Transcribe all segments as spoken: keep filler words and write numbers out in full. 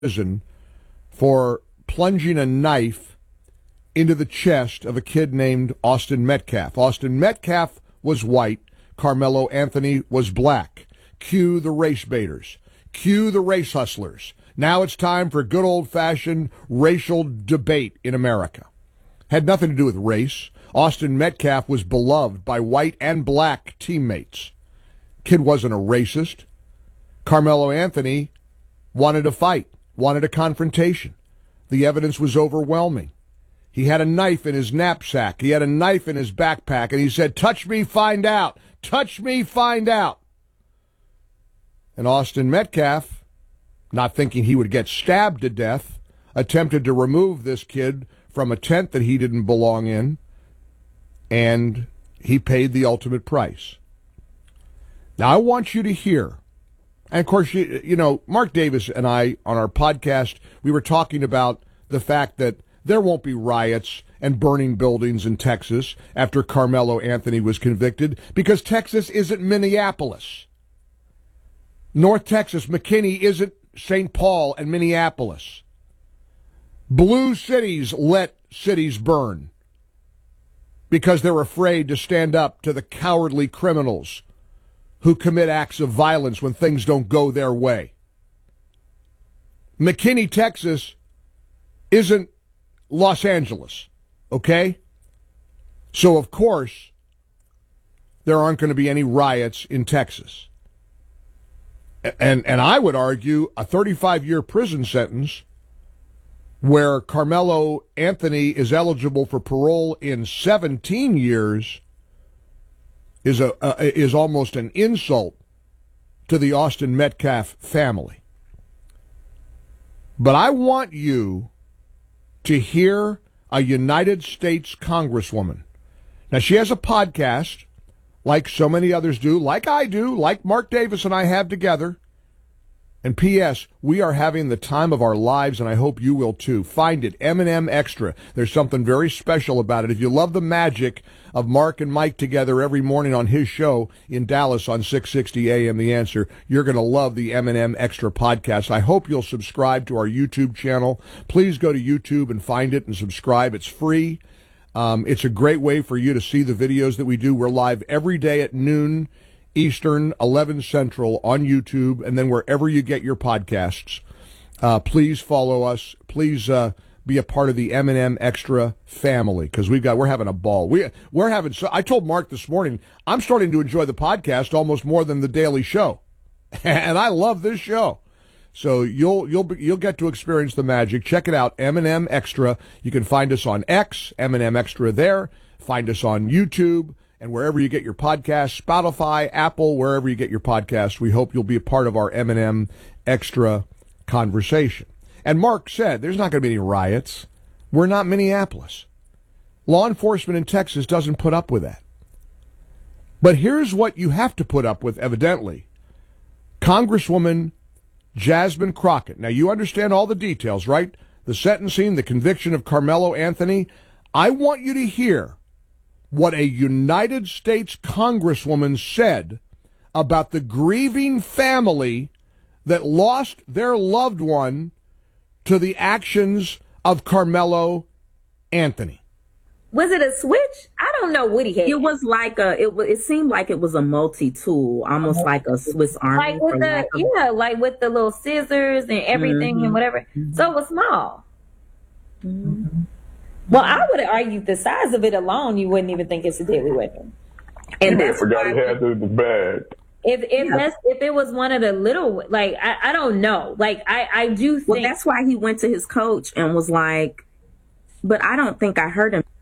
prison for plunging a knife into the chest of a kid named Austin Metcalf. Austin Metcalf was white. Carmelo Anthony was black. Cue the race baiters. Cue the race hustlers. Now it's time for good old-fashioned racial debate in America. Had nothing to do with race. Austin Metcalf was beloved by white and black teammates. Kid wasn't a racist. Carmelo Anthony wanted a fight, wanted a confrontation. The evidence was overwhelming. He had a knife in his knapsack. He had a knife in his backpack, and he said, "Touch me, find out. Touch me, find out." And Austin Metcalf, not thinking he would get stabbed to death, attempted to remove this kid from a tent that he didn't belong in, and he paid the ultimate price. Now, I want you to hear, and of course, you, you know, Mark Davis and I, on our podcast, we were talking about the fact that there won't be riots and burning buildings in Texas after Carmelo Anthony was convicted, because Texas isn't Minneapolis. North Texas, McKinney isn't Saint Paul and Minneapolis. Blue cities let cities burn because they're afraid to stand up to the cowardly criminals who commit acts of violence when things don't go their way. McKinney, Texas isn't Los Angeles, okay? So, of course, there aren't going to be any riots in Texas. And and I would argue a thirty-five-year prison sentence where Carmelo Anthony is eligible for parole in seventeen years is a uh, is almost an insult to the Austin Metcalf family. But I want you to hear a United States Congresswoman. Now, she has a podcast, like so many others do, like I do, like Mark Davis and I have together. And P S, we are having the time of our lives, and I hope you will too. Find it, M and M Extra. There's something very special about it. If you love the magic of Mark and Mike together every morning on his show in Dallas on six sixty A M The Answer, you're going to love the M and M Extra podcast. I hope you'll subscribe to our YouTube channel. Please go to YouTube and find it and subscribe. It's free. Um, it's a great way for you to see the videos that we do. We're live every day at noon Eastern, eleven Central on YouTube, and then wherever you get your podcasts. Uh, please follow us. Please uh, be a part of the M and M Extra family, because we've got we're having a ball. We we're having. So I told Mark this morning I'm starting to enjoy the podcast almost more than the Daily Show, and I love this show. So you'll you'll you'll get to experience the magic. Check it out, M and M Extra. You can find us on X, M and M Extra there. Find us on YouTube and wherever you get your podcasts, Spotify, Apple, wherever you get your podcasts. We hope you'll be a part of our M and M Extra conversation. And Mark said there's not going to be any riots. We're not Minneapolis. Law enforcement in Texas doesn't put up with that. But here's what you have to put up with, evidently. Congresswoman Jasmine Crockett. Now, you understand all the details, right? The sentencing, the conviction of Carmelo Anthony. I want you to hear what a United States Congresswoman said about the grieving family that lost their loved one to the actions of Carmelo Anthony. Was it a switch? I don't know what he had. It was like a. It was. It seemed like it was a multi-tool, almost like a Swiss Army. Like with the, like a, yeah, like with the little scissors and everything mm-hmm. and whatever. Mm-hmm. So it was small. Mm-hmm. Well, I would have argued the size of it alone, you wouldn't even think it's a deadly weapon. And that's forgot he had the, the bag. If if yeah. that's, if it was one of the little, like I, I don't know, like I I do think well, that's why he went to his coach and was like, but I don't think I heard him.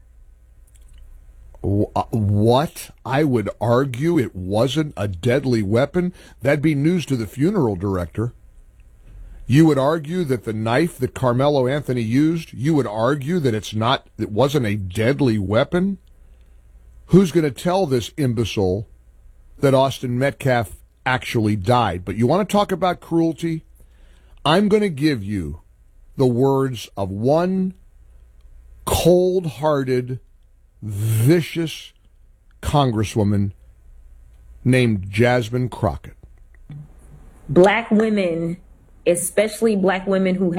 What? I would argue it wasn't a deadly weapon. That'd be news to the funeral director. You would argue that the knife that Carmelo Anthony used, you would argue that it's not, it wasn't a deadly weapon? Who's going to tell this imbecile that Austin Metcalf actually died? But you want to talk about cruelty? I'm going to give you the words of one cold-hearted, vicious congresswoman named Jasmine Crockett. Black women especially black women who